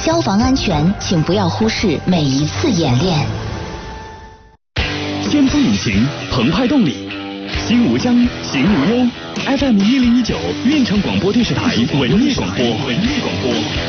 消防安全，请不要忽视每一次演练。 先锋引擎，澎湃动力，心无疆，行无忧。FM 1019，运城广播电视台文艺广播。